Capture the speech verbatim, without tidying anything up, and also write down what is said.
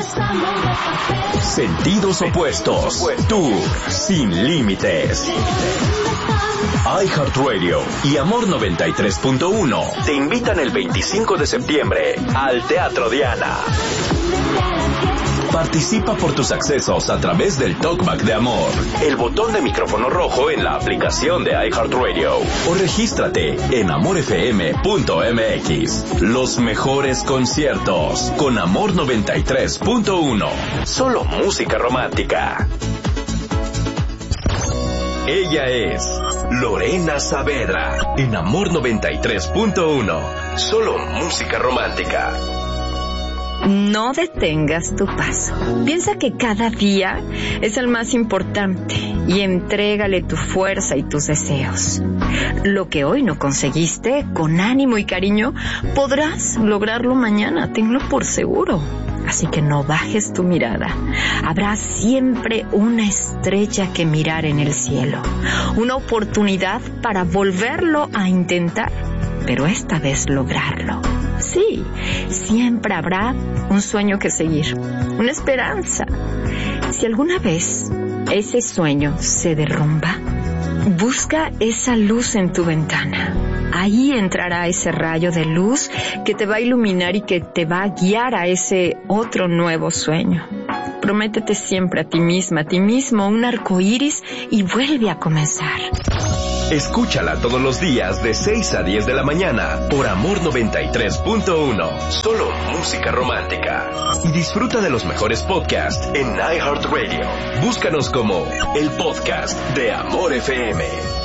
Sentidos opuestos. Tour sin límites. iHeartRadio y Amor noventa y tres punto uno te invitan el veinticinco de septiembre al Teatro Diana. Participa por tus accesos a través del Talkback de Amor, el botón de micrófono rojo en la aplicación de iHeartRadio o regístrate en amor f m punto m x. Los mejores conciertos con Amor noventa y tres punto uno. Solo música romántica. Ella es Lorena Saavedra en Amor noventa y tres punto uno. Solo música romántica. No detengas tu paso. Piensa que cada día es el más importante y entrégale tu fuerza y tus deseos. Lo que hoy no conseguiste, con ánimo y cariño, podrás lograrlo mañana, tenlo por seguro. Así que no bajes tu mirada. Habrá siempre una estrella que mirar en el cielo. Una oportunidad para volverlo a intentar, pero esta vez lograrlo. Sí, siempre habrá un sueño que seguir, una esperanza. Si alguna vez ese sueño se derrumba, busca esa luz en tu ventana. Ahí entrará ese rayo de luz que te va a iluminar y que te va a guiar a ese otro nuevo sueño. Prométete siempre a ti misma, a ti mismo, un arco iris y vuelve a comenzar. Escúchala todos los días de seis a diez de la mañana por Amor noventa y tres punto uno. Solo música romántica. Y disfruta de los mejores podcasts en iHeartRadio. Búscanos como el podcast de Amor F M.